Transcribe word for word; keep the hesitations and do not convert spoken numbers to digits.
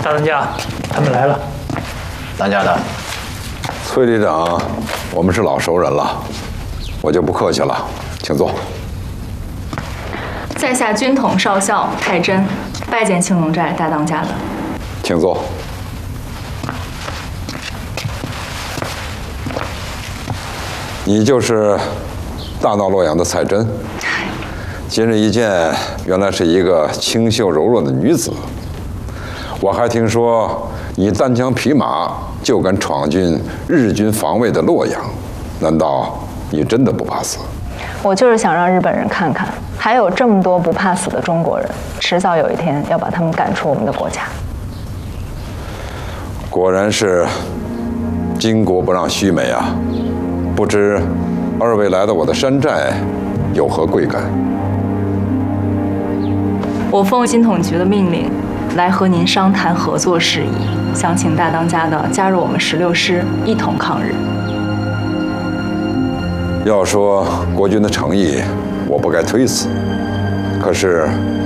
大当家，他们来了。 当家的， 崔旅长，我们是老熟人了，我就不客气了，请坐。 在下军统少校太真，拜见青龙寨大当家的。 请坐。你就是大闹洛阳的蔡真。今日一见，原来是一个清秀柔弱的女子。我还听说你单枪匹马就敢闯进日军防卫的洛阳，难道你真的不怕死？ 我就是想让日本人看看，还有这么多不怕死的中国人，迟早有一天要把他们赶出我们的国家。 果然是巾帼不让须眉啊！不知二位来到我的山寨有何贵干？ 我奉军统局的命令，来和您商谈合作事宜，想请大当家的加入我们十六师，一同抗日。 要说国军的诚意，我不该推辞。可是